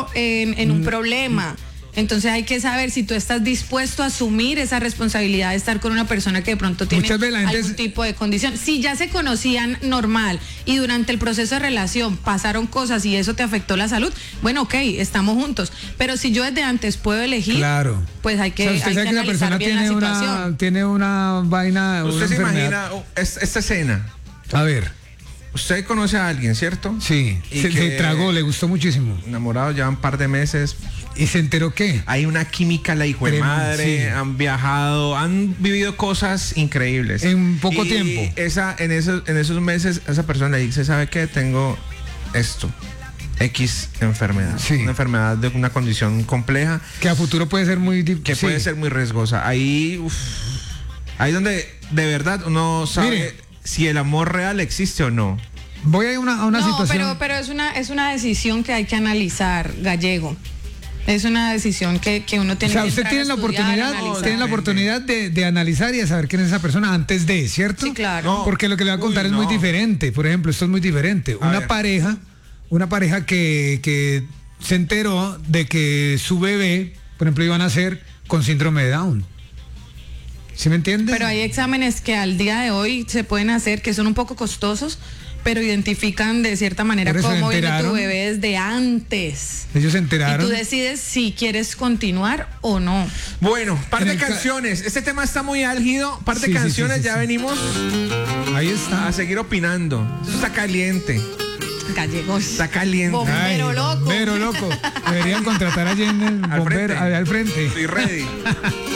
metido en un problema. Entonces hay que saber si tú estás dispuesto a asumir esa responsabilidad de estar con una persona que de pronto tiene algún tipo de condición. Si ya se conocían normal y durante el proceso de relación pasaron cosas y eso te afectó la salud, bueno, ok, estamos juntos. Pero si yo desde antes puedo elegir, claro, pues hay que, usted sabe que la persona tiene una vaina. ¿Usted se imagina esta escena? A ver. Usted conoce a alguien, ¿cierto? Sí, se tragó, le gustó muchísimo. Enamorados, llevan un par de meses. ¿Y se enteró qué? Hay una química, la hijo de madre, sí. Han viajado, han vivido cosas increíbles. En poco tiempo. En esos meses, esa persona le dice, ¿sabe qué? Tengo esto. X enfermedad. Sí. Una enfermedad de una condición compleja. Que a futuro puede ser muy difícil. Que puede ser muy riesgosa. Ahí donde de verdad uno sabe... Mire, si el amor real existe o no. Voy a una situación. Pero es una decisión que hay que analizar, Gallego. Es una decisión que uno tiene que O sea, usted tiene la oportunidad de analizar y de saber quién es esa persona antes de, ¿cierto? Sí, claro. No, porque lo que le voy a contar es muy diferente. Por ejemplo, esto es muy diferente. Una pareja que se enteró de que su bebé, por ejemplo, iba a nacer con síndrome de Down. ¿Sí me entiendes? Pero hay exámenes que al día de hoy se pueden hacer que son un poco costosos, pero identifican de cierta manera cómo viene tu bebé desde antes. Ellos se enteraron. Y tú decides si quieres continuar o no. Bueno, par de canciones. Este tema está muy álgido. Par de canciones, ya venimos. Ahí está. A seguir opinando. Eso está caliente. Gallegos. Está caliente. Bombero loco. Bombero loco. Deberían contratar allí en el bombero, al frente. Estoy ready.